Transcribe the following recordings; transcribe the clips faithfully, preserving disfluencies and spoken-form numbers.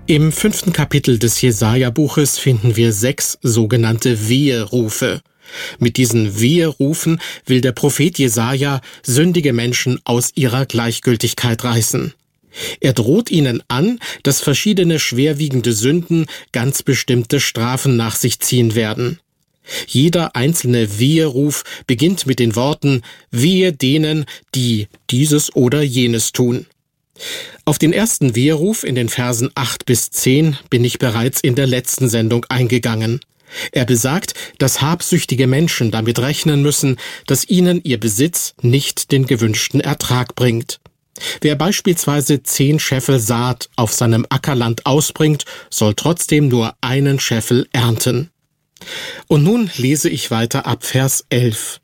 Im fünften Kapitel des Jesaja-Buches finden wir sechs sogenannte Weherufe. Mit diesen Weherufen will der Prophet Jesaja sündige Menschen aus ihrer Gleichgültigkeit reißen. Er droht ihnen an, dass verschiedene schwerwiegende Sünden ganz bestimmte Strafen nach sich ziehen werden. Jeder einzelne Weheruf beginnt mit den Worten »Wehe denen, die dieses oder jenes tun«. Auf den ersten Weheruf in den Versen acht bis zehn bin ich bereits in der letzten Sendung eingegangen. Er besagt, dass habsüchtige Menschen damit rechnen müssen, dass ihnen ihr Besitz nicht den gewünschten Ertrag bringt. Wer beispielsweise zehn Scheffel Saat auf seinem Ackerland ausbringt, soll trotzdem nur einen Scheffel ernten. Und nun lese ich weiter ab Vers elf.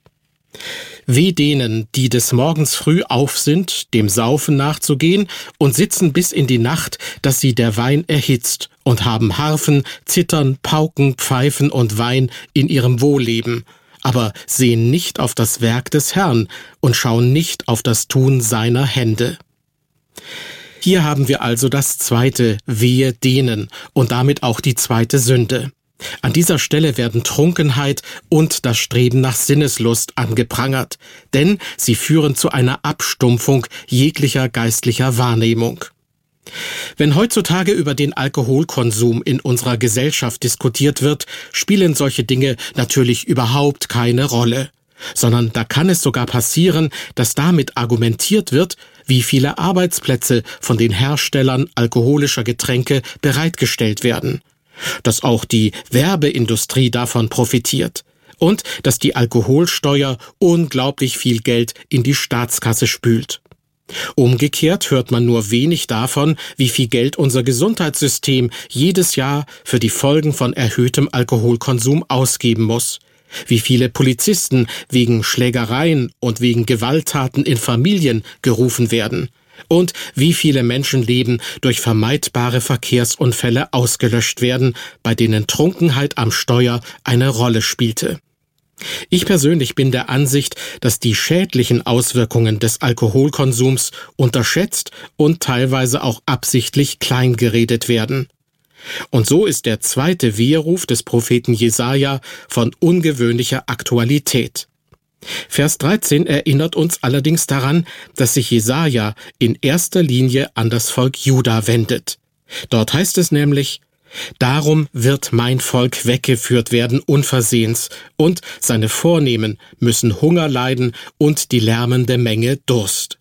Weh denen, die des Morgens früh auf sind, dem Saufen nachzugehen und sitzen bis in die Nacht, dass sie der Wein erhitzt und haben Harfen, Zittern, Pauken, Pfeifen und Wein in ihrem Wohlleben, aber sehen nicht auf das Werk des Herrn und schauen nicht auf das Tun seiner Hände. Hier haben wir also das zweite Wehe denen und damit auch die zweite Sünde. An dieser Stelle werden Trunkenheit und das Streben nach Sinneslust angeprangert, denn sie führen zu einer Abstumpfung jeglicher geistlicher Wahrnehmung. Wenn heutzutage über den Alkoholkonsum in unserer Gesellschaft diskutiert wird, spielen solche Dinge natürlich überhaupt keine Rolle, sondern da kann es sogar passieren, dass damit argumentiert wird, wie viele Arbeitsplätze von den Herstellern alkoholischer Getränke bereitgestellt werden, dass auch die Werbeindustrie davon profitiert und dass die Alkoholsteuer unglaublich viel Geld in die Staatskasse spült. Umgekehrt hört man nur wenig davon, wie viel Geld unser Gesundheitssystem jedes Jahr für die Folgen von erhöhtem Alkoholkonsum ausgeben muss, wie viele Polizisten wegen Schlägereien und wegen Gewalttaten in Familien gerufen werden und wie viele Menschenleben durch vermeidbare Verkehrsunfälle ausgelöscht werden, bei denen Trunkenheit am Steuer eine Rolle spielte. Ich persönlich bin der Ansicht, dass die schädlichen Auswirkungen des Alkoholkonsums unterschätzt und teilweise auch absichtlich kleingeredet werden. Und so ist der zweite Weheruf des Propheten Jesaja von ungewöhnlicher Aktualität. Vers dreizehn erinnert uns allerdings daran, dass sich Jesaja in erster Linie an das Volk Juda wendet. Dort heißt es nämlich: Darum wird mein Volk weggeführt werden unversehens, und seine Vornehmen müssen Hunger leiden und die lärmende Menge Durst.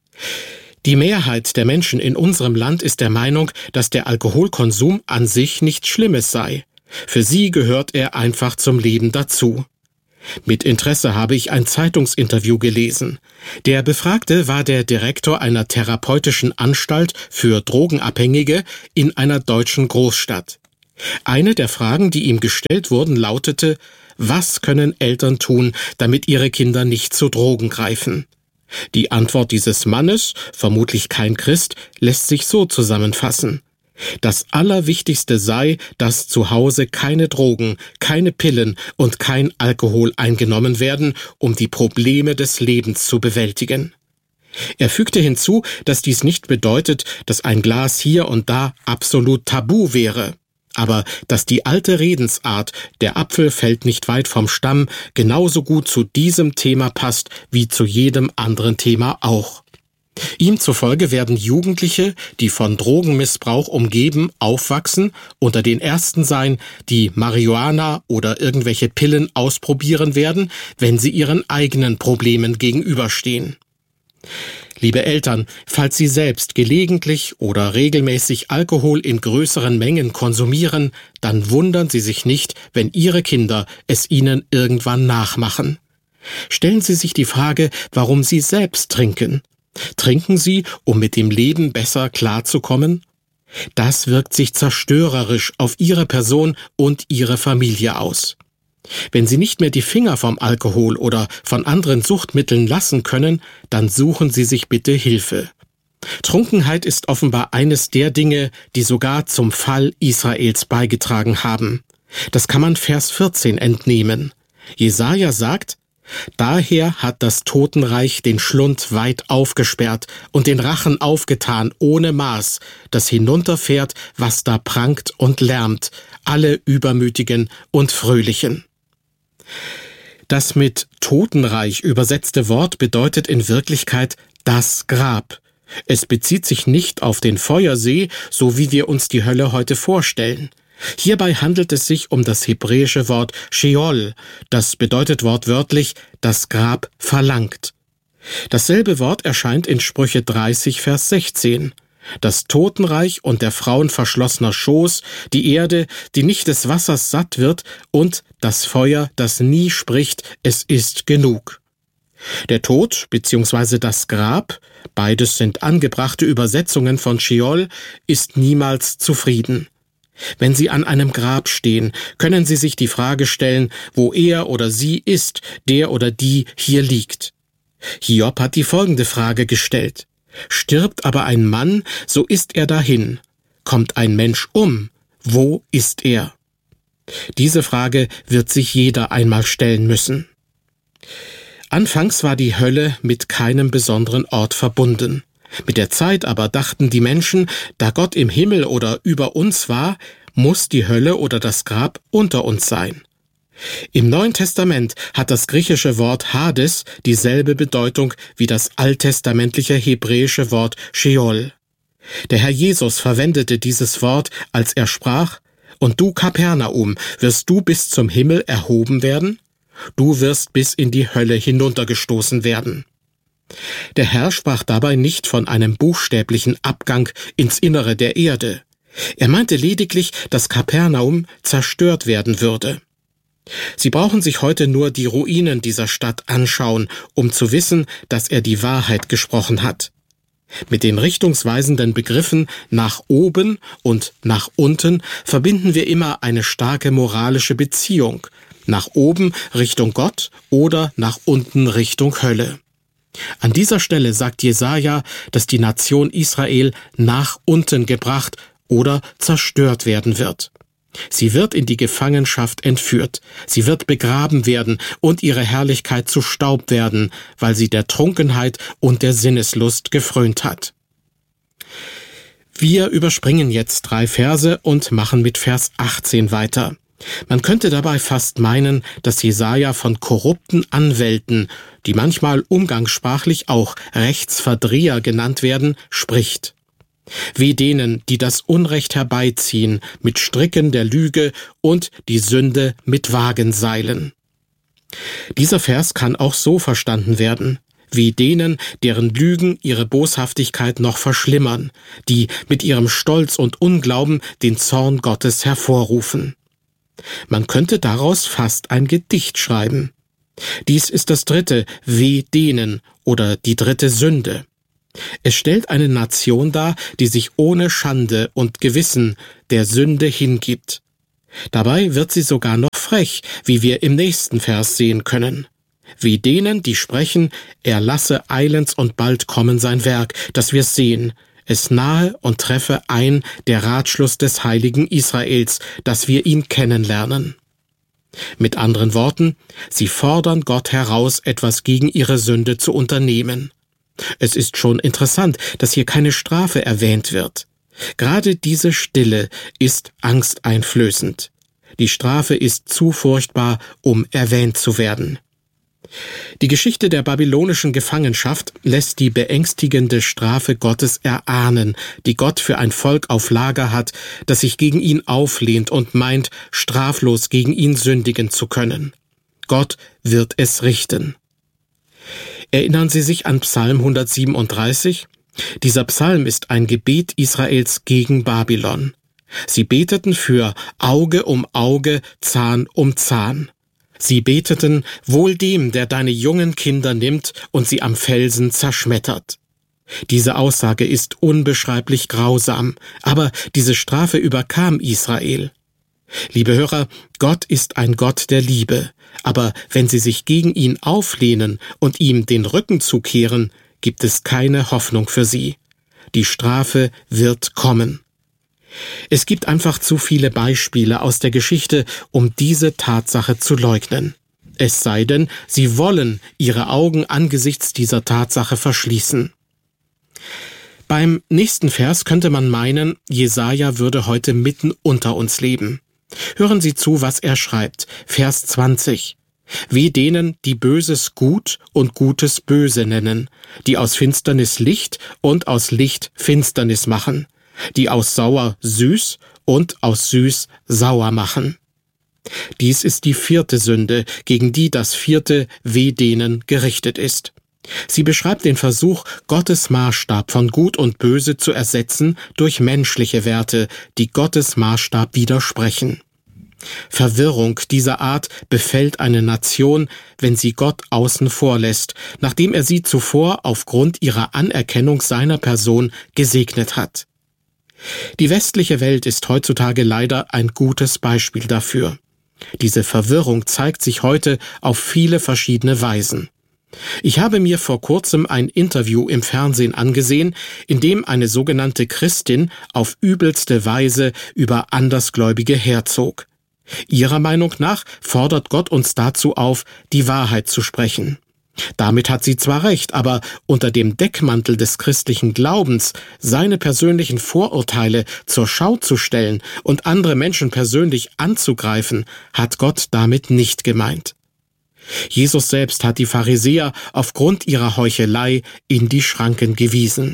Die Mehrheit der Menschen in unserem Land ist der Meinung, dass der Alkoholkonsum an sich nichts Schlimmes sei. Für sie gehört er einfach zum Leben dazu. Mit Interesse habe ich ein Zeitungsinterview gelesen. Der Befragte war der Direktor einer therapeutischen Anstalt für Drogenabhängige in einer deutschen Großstadt. Eine der Fragen, die ihm gestellt wurden, lautete: Was können Eltern tun, damit ihre Kinder nicht zu Drogen greifen? Die Antwort dieses Mannes, vermutlich kein Christ, lässt sich so zusammenfassen: Das Allerwichtigste sei, dass zu Hause keine Drogen, keine Pillen und kein Alkohol eingenommen werden, um die Probleme des Lebens zu bewältigen. Er fügte hinzu, dass dies nicht bedeutet, dass ein Glas hier und da absolut tabu wäre, aber dass die alte Redensart, der Apfel fällt nicht weit vom Stamm, genauso gut zu diesem Thema passt wie zu jedem anderen Thema auch. Ihm zufolge werden Jugendliche, die von Drogenmissbrauch umgeben, aufwachsen, unter den Ersten sein, die Marihuana oder irgendwelche Pillen ausprobieren werden, wenn sie ihren eigenen Problemen gegenüberstehen. Liebe Eltern, falls Sie selbst gelegentlich oder regelmäßig Alkohol in größeren Mengen konsumieren, dann wundern Sie sich nicht, wenn Ihre Kinder es Ihnen irgendwann nachmachen. Stellen Sie sich die Frage, warum Sie selbst trinken. Trinken Sie, um mit dem Leben besser klarzukommen? Das wirkt sich zerstörerisch auf Ihre Person und Ihre Familie aus. Wenn Sie nicht mehr die Finger vom Alkohol oder von anderen Suchtmitteln lassen können, dann suchen Sie sich bitte Hilfe. Trunkenheit ist offenbar eines der Dinge, die sogar zum Fall Israels beigetragen haben. Das kann man Vers vierzehn entnehmen. Jesaja sagt: Daher hat das Totenreich den Schlund weit aufgesperrt und den Rachen aufgetan ohne Maß, das hinunterfährt, was da prangt und lärmt, alle Übermütigen und Fröhlichen. Das mit Totenreich übersetzte Wort bedeutet in Wirklichkeit das Grab. Es bezieht sich nicht auf den Feuersee, so wie wir uns die Hölle heute vorstellen. Hierbei handelt es sich um das hebräische Wort Sheol, das bedeutet wortwörtlich das Grab verlangt. Dasselbe Wort erscheint in Sprüche dreißig, Vers sechzehn. Das Totenreich und der Frauen verschlossener Schoß, die Erde, die nicht des Wassers satt wird, und das Feuer, das nie spricht, es ist genug. Der Tod bzw. das Grab, beides sind angebrachte Übersetzungen von Sheol, ist niemals zufrieden. Wenn Sie an einem Grab stehen, können Sie sich die Frage stellen, wo er oder sie ist, der oder die hier liegt. Hiob hat die folgende Frage gestellt: Stirbt aber ein Mann, so ist er dahin. Kommt ein Mensch um, wo ist er? Diese Frage wird sich jeder einmal stellen müssen. Anfangs war die Hölle mit keinem besonderen Ort verbunden. Mit der Zeit aber dachten die Menschen, da Gott im Himmel oder über uns war, muss die Hölle oder das Grab unter uns sein. Im Neuen Testament hat das griechische Wort Hades dieselbe Bedeutung wie das alttestamentliche hebräische Wort Sheol. Der Herr Jesus verwendete dieses Wort, als er sprach: Und du, Kapernaum, wirst du bis zum Himmel erhoben werden? Du wirst bis in die Hölle hinuntergestoßen werden. Der Herr sprach dabei nicht von einem buchstäblichen Abgang ins Innere der Erde. Er meinte lediglich, dass Kapernaum zerstört werden würde. Sie brauchen sich heute nur die Ruinen dieser Stadt anschauen, um zu wissen, dass er die Wahrheit gesprochen hat. Mit den richtungsweisenden Begriffen nach oben und nach unten verbinden wir immer eine starke moralische Beziehung, nach oben Richtung Gott oder nach unten Richtung Hölle. An dieser Stelle sagt Jesaja, dass die Nation Israel nach unten gebracht oder zerstört werden wird. Sie wird in die Gefangenschaft entführt, sie wird begraben werden und ihre Herrlichkeit zu Staub werden, weil sie der Trunkenheit und der Sinneslust gefrönt hat. Wir überspringen jetzt drei Verse und machen mit Vers achtzehn weiter. Man könnte dabei fast meinen, dass Jesaja von korrupten Anwälten, die manchmal umgangssprachlich auch Rechtsverdreher genannt werden, spricht. Weh denen, die das Unrecht herbeiziehen mit Stricken der Lüge und die Sünde mit Wagenseilen. Dieser Vers kann auch so verstanden werden: Wie denen, deren Lügen ihre Boshaftigkeit noch verschlimmern, die mit ihrem Stolz und Unglauben den Zorn Gottes hervorrufen. Man könnte daraus fast ein Gedicht schreiben. Dies ist das dritte Weh denen oder die dritte Sünde. Es stellt eine Nation dar, die sich ohne Schande und Gewissen der Sünde hingibt. Dabei wird sie sogar noch frech, wie wir im nächsten Vers sehen können. Wie denen, die sprechen, er lasse eilends und bald kommen sein Werk, dass wir sehen, es nahe und treffe ein der Ratschluss des heiligen Israels, dass wir ihn kennenlernen. Mit anderen Worten, sie fordern Gott heraus, etwas gegen ihre Sünde zu unternehmen. Es ist schon interessant, dass hier keine Strafe erwähnt wird. Gerade diese Stille ist angsteinflößend. Die Strafe ist zu furchtbar, um erwähnt zu werden. Die Geschichte der babylonischen Gefangenschaft lässt die beängstigende Strafe Gottes erahnen, die Gott für ein Volk auf Lager hat, das sich gegen ihn auflehnt und meint, straflos gegen ihn sündigen zu können. Gott wird es richten. Erinnern Sie sich an Psalm hundertsiebenunddreißig? Dieser Psalm ist ein Gebet Israels gegen Babylon. Sie beteten für Auge um Auge, Zahn um Zahn. Sie beteten, wohl dem, der deine jungen Kinder nimmt und sie am Felsen zerschmettert. Diese Aussage ist unbeschreiblich grausam, aber diese Strafe überkam Israel. Liebe Hörer, Gott ist ein Gott der Liebe, aber wenn sie sich gegen ihn auflehnen und ihm den Rücken zukehren, gibt es keine Hoffnung für sie. Die Strafe wird kommen. Es gibt einfach zu viele Beispiele aus der Geschichte, um diese Tatsache zu leugnen. es sei denn, sie wollen ihre Augen angesichts dieser Tatsache verschließen. Beim nächsten Vers könnte man meinen, Jesaja würde heute mitten unter uns leben. Hören Sie zu, was er schreibt. Vers zwanzig. Wie denen, die Böses gut und Gutes böse nennen, die aus Finsternis Licht und aus Licht Finsternis machen, die aus sauer süß und aus süß sauer machen. Dies ist die vierte Sünde, gegen die das vierte Weh denen gerichtet ist. Sie beschreibt den Versuch, Gottes Maßstab von Gut und Böse zu ersetzen durch menschliche Werte, die Gottes Maßstab widersprechen. Verwirrung dieser Art befällt eine Nation, wenn sie Gott außen vor lässt, nachdem er sie zuvor aufgrund ihrer Anerkennung seiner Person gesegnet hat. Die westliche Welt ist heutzutage leider ein gutes Beispiel dafür. Diese Verwirrung zeigt sich heute auf viele verschiedene Weisen. Ich habe mir vor kurzem ein Interview im Fernsehen angesehen, in dem eine sogenannte Christin auf übelste Weise über Andersgläubige herzog. Ihrer Meinung nach fordert Gott uns dazu auf, die Wahrheit zu sprechen. Damit hat sie zwar recht, aber unter dem Deckmantel des christlichen Glaubens seine persönlichen Vorurteile zur Schau zu stellen und andere Menschen persönlich anzugreifen, hat Gott damit nicht gemeint. Jesus selbst hat die Pharisäer aufgrund ihrer Heuchelei in die Schranken gewiesen.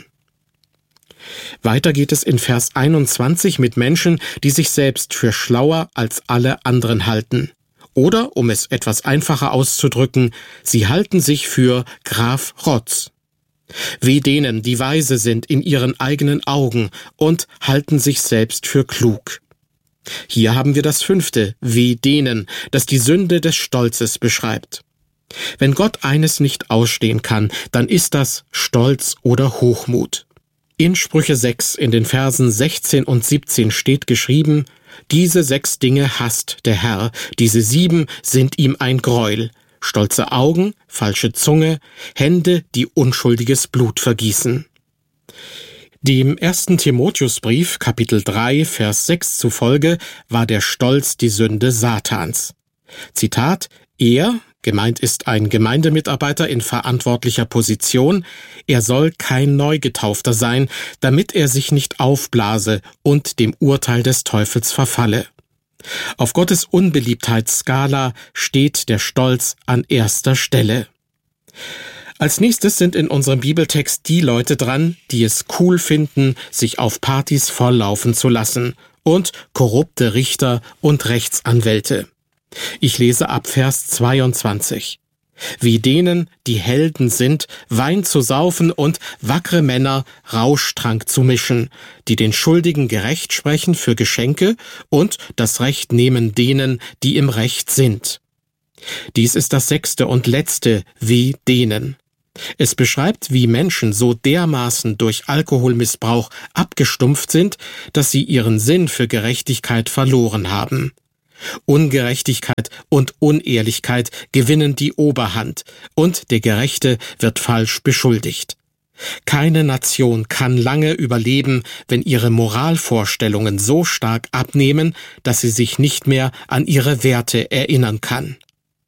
Weiter geht es in Vers einundzwanzig mit Menschen, die sich selbst für schlauer als alle anderen halten. Oder, um es etwas einfacher auszudrücken, sie halten sich für Graf Rotz. Weh denen, die weise sind in ihren eigenen Augen und halten sich selbst für klug. Hier haben wir das fünfte, Weh denen, das die Sünde des Stolzes beschreibt. Wenn Gott eines nicht ausstehen kann, dann ist das Stolz oder Hochmut. In Sprüche sechs in den Versen sechzehn und siebzehn steht geschrieben: Diese sechs Dinge hasst der Herr, diese sieben sind ihm ein Greuel: stolze Augen, falsche Zunge, Hände, die unschuldiges Blut vergießen. Dem ersten Timotheusbrief, Kapitel drei, Vers sechs zufolge, war der Stolz die Sünde Satans. Zitat: Er, gemeint ist ein Gemeindemitarbeiter in verantwortlicher Position, er soll kein Neugetaufter sein, damit er sich nicht aufblase und dem Urteil des Teufels verfalle. Auf Gottes Unbeliebtheitsskala steht der Stolz an erster Stelle. Als nächstes sind in unserem Bibeltext die Leute dran, die es cool finden, sich auf Partys volllaufen zu lassen, und korrupte Richter und Rechtsanwälte. Ich lese ab Vers zweiundzwanzig. Wie denen, die Helden sind, Wein zu saufen und wackere Männer Rauschtrank zu mischen, die den Schuldigen gerecht sprechen für Geschenke und das Recht nehmen denen, die im Recht sind. Dies ist das sechste und letzte Wie denen. Es beschreibt, wie Menschen so dermaßen durch Alkoholmissbrauch abgestumpft sind, dass sie ihren Sinn für Gerechtigkeit verloren haben. Ungerechtigkeit und Unehrlichkeit gewinnen die Oberhand und der Gerechte wird falsch beschuldigt. Keine Nation kann lange überleben, wenn ihre Moralvorstellungen so stark abnehmen, dass sie sich nicht mehr an ihre Werte erinnern kann.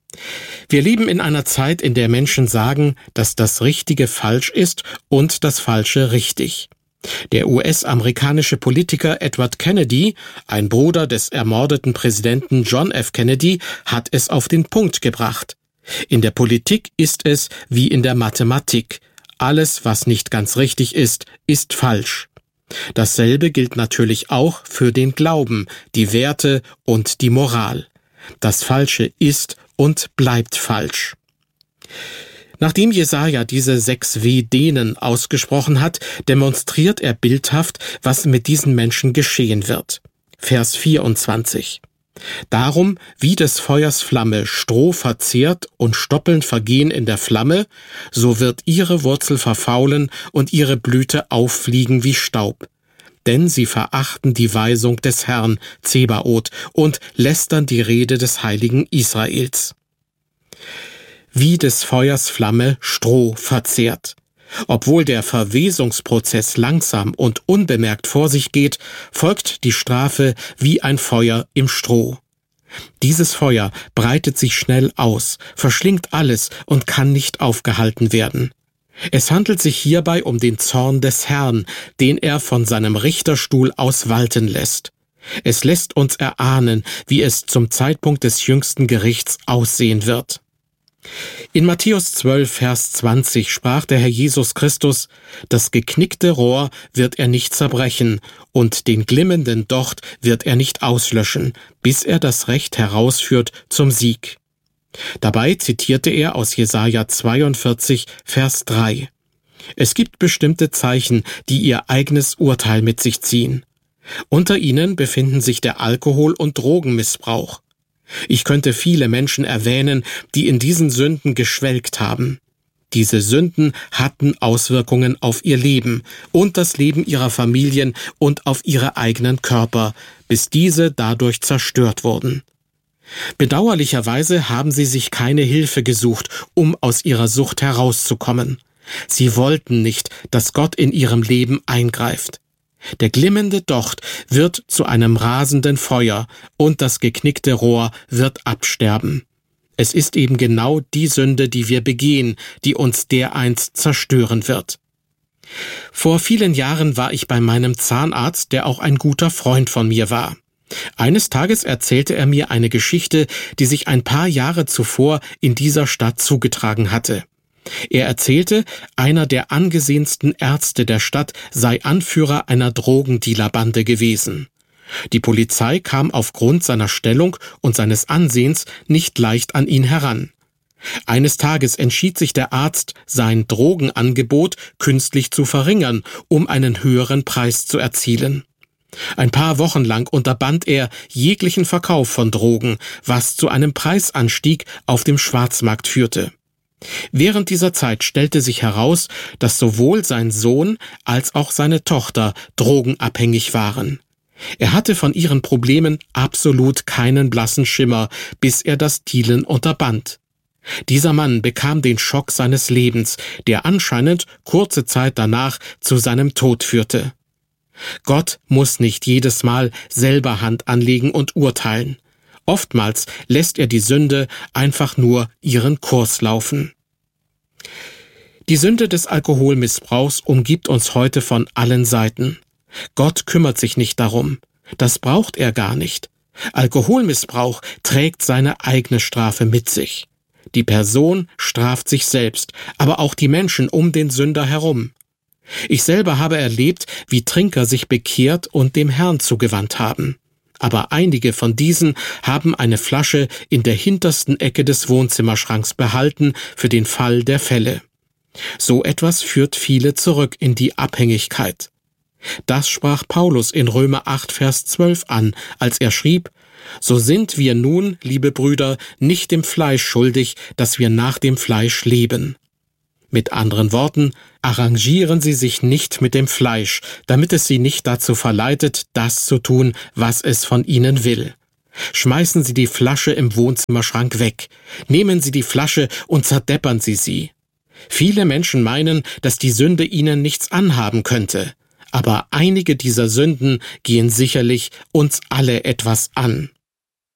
Wir leben in einer Zeit, in der Menschen sagen, dass das Richtige falsch ist und das Falsche richtig. Der U S-amerikanische Politiker Edward Kennedy, ein Bruder des ermordeten Präsidenten John F. Kennedy, hat es auf den Punkt gebracht. In der Politik ist es wie in der Mathematik. Alles, was nicht ganz richtig ist, ist falsch. Dasselbe gilt natürlich auch für den Glauben, die Werte und die Moral. Das Falsche ist und bleibt falsch. Nachdem Jesaja diese sechs Weh-Denen ausgesprochen hat, demonstriert er bildhaft, was mit diesen Menschen geschehen wird. Vers vierundzwanzig. Darum, wie des Feuers Flamme Stroh verzehrt und Stoppeln vergehen in der Flamme, so wird ihre Wurzel verfaulen und ihre Blüte auffliegen wie Staub. Denn sie verachten die Weisung des Herrn Zebaoth und lästern die Rede des Heiligen Israels. Wie des Feuers Flamme Stroh verzehrt. Obwohl der Verwesungsprozess langsam und unbemerkt vor sich geht, folgt die Strafe wie ein Feuer im Stroh. Dieses Feuer breitet sich schnell aus, verschlingt alles und kann nicht aufgehalten werden. Es handelt sich hierbei um den Zorn des Herrn, den er von seinem Richterstuhl aus walten lässt. Es lässt uns erahnen, wie es zum Zeitpunkt des jüngsten Gerichts aussehen wird. In Matthäus zwölf, Vers zwanzig sprach der Herr Jesus Christus: Das geknickte Rohr wird er nicht zerbrechen, und den glimmenden Docht wird er nicht auslöschen, bis er das Recht herausführt zum Sieg. Dabei zitierte er aus Jesaja zweiundvierzig, Vers drei. Es gibt bestimmte Zeichen, die ihr eigenes Urteil mit sich ziehen. Unter ihnen befinden sich der Alkohol- und Drogenmissbrauch. Ich könnte viele Menschen erwähnen, die in diesen Sünden geschwelgt haben. Diese Sünden hatten Auswirkungen auf ihr Leben und das Leben ihrer Familien und auf ihre eigenen Körper, bis diese dadurch zerstört wurden. Bedauerlicherweise haben sie sich keine Hilfe gesucht, um aus ihrer Sucht herauszukommen. Sie wollten nicht, dass Gott in ihrem Leben eingreift. Der glimmende Docht wird zu einem rasenden Feuer und das geknickte Rohr wird absterben. Es ist eben genau die Sünde, die wir begehen, die uns dereinst zerstören wird. Vor vielen Jahren war ich bei meinem Zahnarzt, der auch ein guter Freund von mir war. Eines Tages erzählte er mir eine Geschichte, die sich ein paar Jahre zuvor in dieser Stadt zugetragen hatte. Er erzählte, einer der angesehensten Ärzte der Stadt sei Anführer einer Drogendealerbande gewesen. Die Polizei kam aufgrund seiner Stellung und seines Ansehens nicht leicht an ihn heran. Eines Tages entschied sich der Arzt, sein Drogenangebot künstlich zu verringern, um einen höheren Preis zu erzielen. Ein paar Wochen lang unterband er jeglichen Verkauf von Drogen, was zu einem Preisanstieg auf dem Schwarzmarkt führte. Während dieser Zeit stellte sich heraus, dass sowohl sein Sohn als auch seine Tochter drogenabhängig waren. Er hatte von ihren Problemen absolut keinen blassen Schimmer, bis er das Dealen unterband. Dieser Mann bekam den Schock seines Lebens, der anscheinend kurze Zeit danach zu seinem Tod führte. Gott muss nicht jedes Mal selber Hand anlegen und urteilen. Oftmals lässt er die Sünde einfach nur ihren Kurs laufen. Die Sünde des Alkoholmissbrauchs umgibt uns heute von allen Seiten. Gott kümmert sich nicht darum. Das braucht er gar nicht. Alkoholmissbrauch trägt seine eigene Strafe mit sich. Die Person straft sich selbst, aber auch die Menschen um den Sünder herum. Ich selber habe erlebt, wie Trinker sich bekehrt und dem Herrn zugewandt haben. Aber einige von diesen haben eine Flasche in der hintersten Ecke des Wohnzimmerschranks behalten für den Fall der Fälle. So etwas führt viele zurück in die Abhängigkeit. Das sprach Paulus in Römer acht, Vers zwölf an, als er schrieb: So sind wir nun, liebe Brüder, nicht dem Fleisch schuldig, dass wir nach dem Fleisch leben. Mit anderen Worten, arrangieren Sie sich nicht mit dem Fleisch, damit es Sie nicht dazu verleitet, das zu tun, was es von Ihnen will. Schmeißen Sie die Flasche im Wohnzimmerschrank weg. Nehmen Sie die Flasche und zerdeppern Sie sie. Viele Menschen meinen, dass die Sünde ihnen nichts anhaben könnte. Aber einige dieser Sünden gehen sicherlich uns alle etwas an.